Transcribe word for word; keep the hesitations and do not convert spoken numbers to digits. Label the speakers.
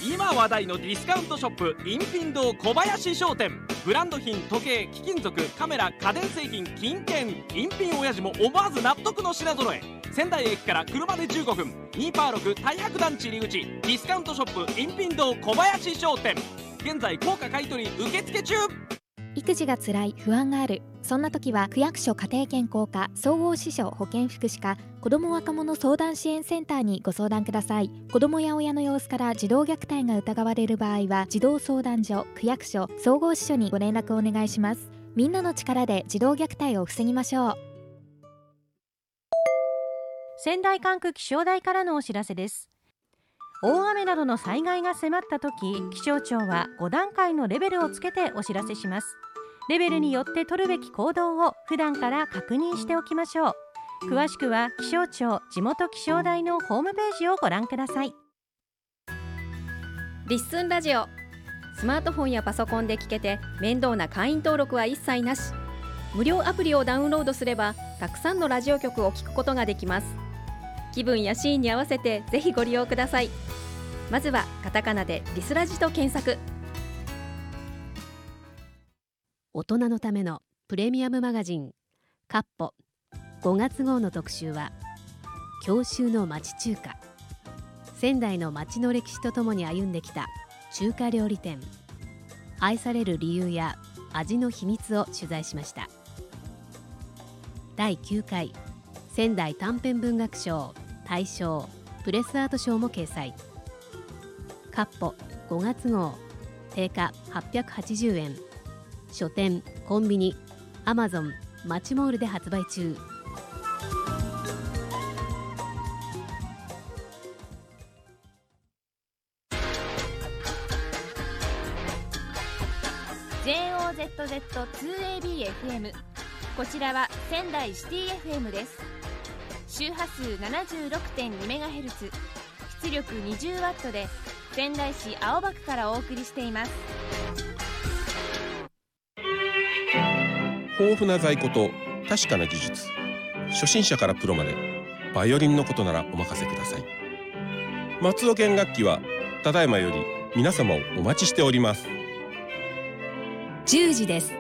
Speaker 1: 今話題のディスカウントショップインピン堂小林商店。ブランド品、時計、貴金属、カメラ、家電製品、金券、インピン親父も思わず納得の品揃え。仙台駅から車でじゅうごふん、にパーろく大白団地入り口、ディスカウントショップインピン堂小林商店。現在高価買取受付中。
Speaker 2: 育児がつらい、不安がある、そんな時は区役所家庭健康課総合支所保健福祉課子ども若者相談支援センターにご相談ください。子どもや親の様子から児童虐待が疑われる場合は児童相談所、区役所、総合支所にご連絡をお願いします。みんなの力で児童虐待を防ぎましょう。
Speaker 3: 仙台管区気象台からのお知らせです。大雨などの災害が迫った時、気象庁はご段階のレベルをつけてお知らせします。レベルによって取るべき行動を普段から確認しておきましょう。詳しくは気象庁地元気象台のホームページをご覧ください。
Speaker 4: リッスンラジオ、スマートフォンやパソコンで聞けて面倒な会員登録は一切なし。無料アプリをダウンロードすればたくさんのラジオ局を聞くことができます。気分やシーンに合わせてぜひご利用ください。まずはカタカナでリスラジと検索。
Speaker 5: 大人のためのプレミアムマガジンカッポごがつ号の特集は郷愁の町中華。仙台の町の歴史とともに歩んできた中華料理店、愛される理由や味の秘密を取材しました。だいきゅうかい仙台短編文学賞大賞プレスアート賞も掲載。カッポごがつ号、定価はっぴゃくはちじゅうえん、書店、コンビニ、アマゾン、マチモールで発売中。
Speaker 6: ジェイオーゼットゼットツーエービーエフエム、 こちらは仙台シティ エフエム です。周波数 ななじゅうろくてんにメガヘルツ、 出力 にじゅうワット で仙台市青葉区からお送りしています。
Speaker 7: 豊富な在庫と確かな技術、初心者からプロまでバイオリンのことならお任せください。松尾弦楽器はただいまより皆様をお待ちしております。
Speaker 8: じゅうじです。